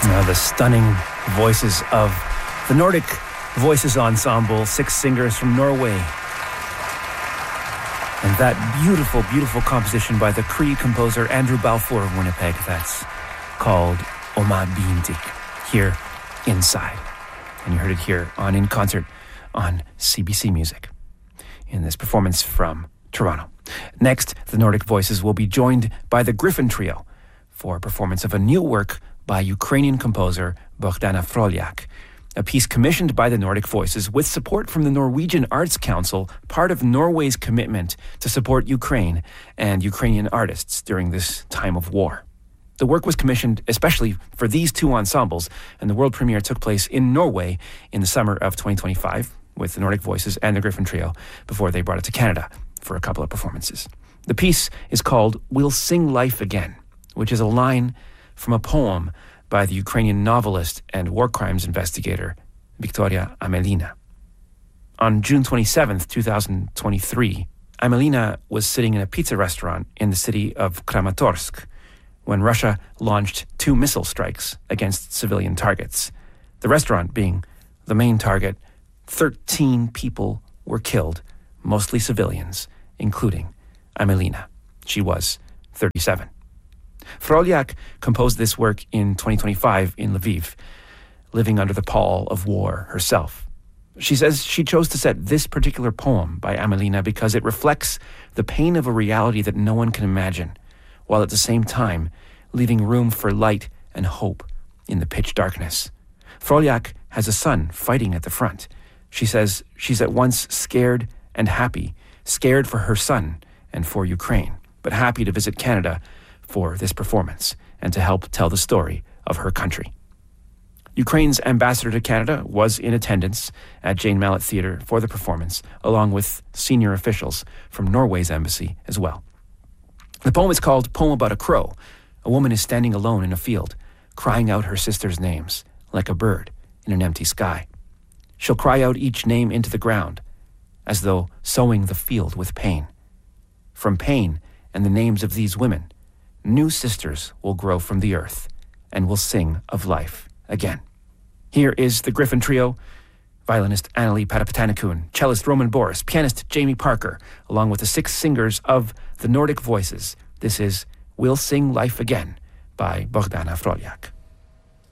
The stunning voices of the Nordic Voices Ensemble, 6 singers from Norway. And that beautiful, beautiful composition by the Cree composer Andrew Balfour of Winnipeg, that's called Oma Biintik, here inside. And you heard it here on In Concert on CBC Music in this performance from Toronto. Next, the Nordic Voices will be joined by the Griffin Trio for a performance of a new work by Ukrainian composer Bohdana Froliak, a piece commissioned by the Nordic Voices with support from the Norwegian Arts Council, part of Norway's commitment to support Ukraine and Ukrainian artists during this time of war. The work was commissioned especially for these 2 ensembles, and the world premiere took place in Norway in the summer of 2025 with the Nordic Voices and the Griffin Trio before they brought it to Canada for a couple of performances. The piece is called We'll Sing Life Again, which is a line from a poem by the Ukrainian novelist and war crimes investigator Victoria Amelina. On June 27th, 2023, Amelina was sitting in a pizza restaurant in the city of Kramatorsk when Russia launched 2 missile strikes against civilian targets. The restaurant being the main target, 13 people were killed, mostly civilians, including Amelina. She was 37. Froliak composed this work in 2025 in Lviv, living under the pall of war herself. She says she chose to set this particular poem by Amelina because it reflects the pain of a reality that no one can imagine, while at the same time leaving room for light and hope in the pitch darkness. Froliak has a son fighting at the front. She says she's at once scared and happy, scared for her son and for Ukraine, but happy to visit Canada for this performance and to help tell the story of her country. Ukraine's ambassador to Canada was in attendance at Jane Mallett Theatre for the performance, along with senior officials from Norway's embassy as well. The poem is called Poem About a Crow. A woman is standing alone in a field, crying out her sister's names, like a bird in an empty sky. She'll cry out each name into the ground, as though sowing the field with pain. From pain and the names of these women, new sisters will grow from the earth and will sing of life again. Here is the Griffin Trio, violinist Anneli Parapatanakun, cellist Roman Boris, pianist Jamie Parker, along with the 6 singers of the Nordic Voices. This is We'll Sing Life Again by Bohdana Froliak.